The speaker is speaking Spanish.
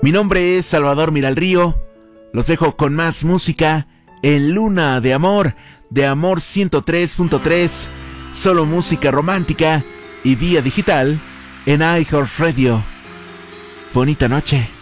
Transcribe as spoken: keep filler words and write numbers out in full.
Mi nombre es Salvador Miralrío. Los dejo con más música en Luna de Amor, de Amor ciento tres punto tres, solo música romántica y vía digital en iHeartRadio. Bonita noche.